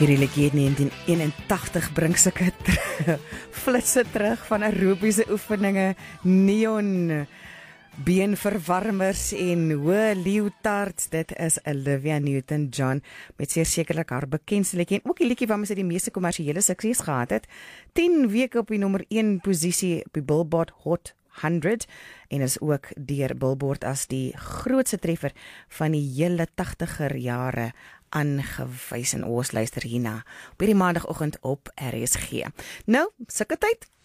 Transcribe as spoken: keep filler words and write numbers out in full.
Hierdie liedjie uit negentien eenentagtig bring sulke flitse terug van aerobiese oefeninge, neon beenverwarmers en hoë leeutards. Dit is Olivia Newton-John met zeer sekerlik haar bekendste liedjie en ook die liedjie waarmee sy die meeste kommersiële sukses gehad het. tien weke op die nommer een posisie op die Billboard Hot honderd en is ook deur Billboard as die grootste treffer van die hele tagtiger jare aangewys. En ons luister hierna op hierdie maandagoggend op R S G. Nou, sulke tyd